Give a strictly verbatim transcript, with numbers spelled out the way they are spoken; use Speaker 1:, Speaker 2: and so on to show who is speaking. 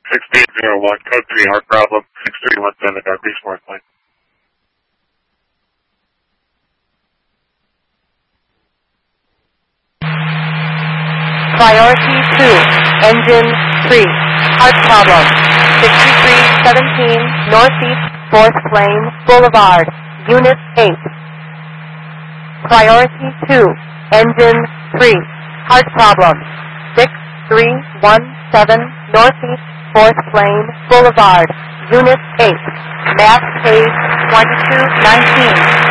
Speaker 1: sixteen zero one, code three, hard problem, six three one seven, Northeast Fourth Lane.
Speaker 2: Priority two, engine three, hard problem, sixty-three seventeen, Northeast Fourth Lane Boulevard, Unit eight. Priority two, engine three, hard problem, six three one seven, Northeast Fourth Lane Boulevard, Unit eight, map page twenty-two nineteen.